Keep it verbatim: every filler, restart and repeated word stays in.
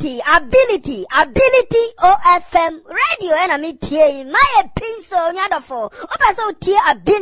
ability, ability, ability O F M radio and I mean T A. My pencil, nyadofo. Opa so T ability.